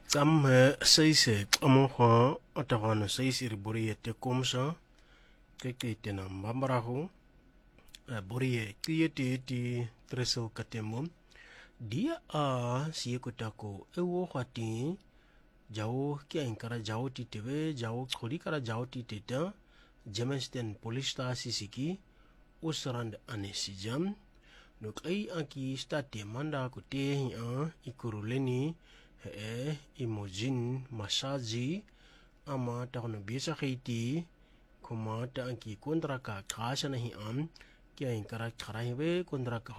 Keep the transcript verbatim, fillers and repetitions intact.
Tam seise amoha atavana seise riborie te komsa keke te na mambaraho borie kia te te treso katemo dia a sieko tako ewo hati jauh kia ingkara jauh ti tewe jauh kori kara jauh ti teta Jamestown police station siki usrand anesijam nuk ai aki state manda ko te a ikuruleni he imojin masaji ama ta kono bisa khiti kuma ta anki kontraka khasa nahi am kia ingkara khara hewe kontraka